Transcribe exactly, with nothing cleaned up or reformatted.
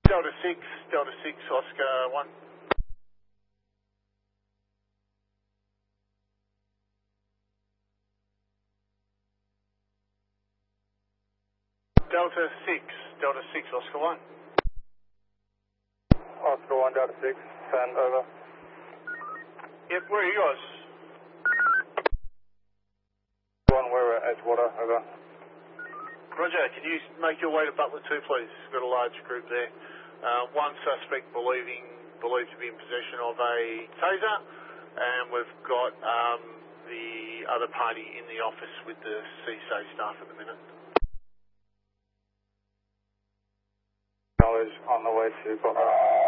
Delta six, Delta six, Oscar one. Delta six, Delta six, Oscar one. Oscar one, Delta six, send over. Yep, where are you guys? One, we're at Edgewater, over. Roger, can you make your way to Butler two, please? We've got a large group there. Uh, one suspect believing, believed to be in possession of a taser, and we've got um, the other party in the office with the C S A staff at the minute. Knowledge on the way to Butler.